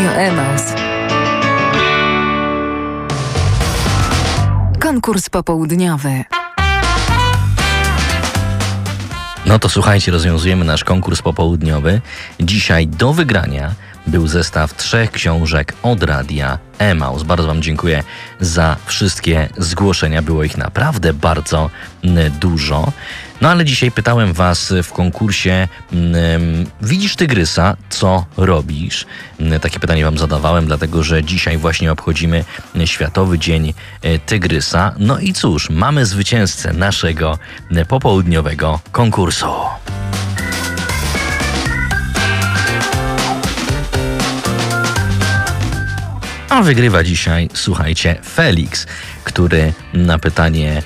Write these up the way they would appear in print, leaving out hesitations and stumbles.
Radio Emaus. Konkurs popołudniowy. No to słuchajcie, rozwiązujemy nasz konkurs popołudniowy. Dzisiaj do wygrania był zestaw 3 książek od Radia Emaus. Bardzo Wam dziękuję za wszystkie zgłoszenia. Było ich naprawdę bardzo dużo. No ale dzisiaj pytałem Was w konkursie, widzisz tygrysa, co robisz? Takie pytanie Wam zadawałem, dlatego że dzisiaj właśnie obchodzimy Światowy Dzień Tygrysa. No i cóż, mamy zwycięzcę naszego popołudniowego konkursu. A wygrywa dzisiaj, słuchajcie, Felix, który na pytanie,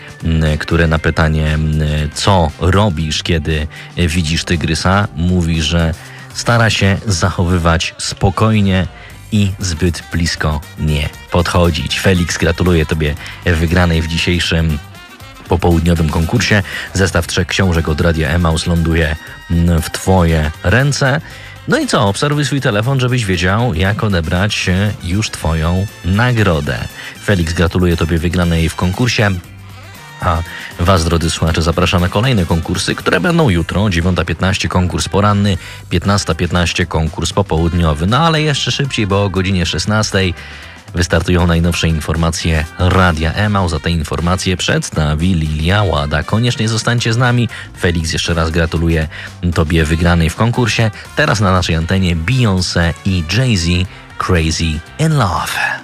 co robisz, kiedy widzisz tygrysa, mówi, że stara się zachowywać spokojnie i zbyt blisko nie podchodzić. Felix, gratuluję Tobie wygranej w dzisiejszym popołudniowym konkursie. Zestaw 3 książek od Radia Emaus ląduje w Twoje ręce. No i co? Obserwuj swój telefon, żebyś wiedział, jak odebrać już Twoją nagrodę. Felix, gratuluję Tobie wygranej w konkursie. A Was, drodzy słuchacze, zapraszam na kolejne konkursy, które będą jutro. 9:15 konkurs poranny, 15:15 konkurs popołudniowy. No ale jeszcze szybciej, bo o godzinie 16:00 wystartują najnowsze informacje Radia Emaus. Za te informacje przedstawi Lilia Łada. Koniecznie zostańcie z nami. Felix, jeszcze raz gratuluję Tobie wygranej w konkursie. Teraz na naszej antenie Beyoncé i Jay-Z, Crazy in Love.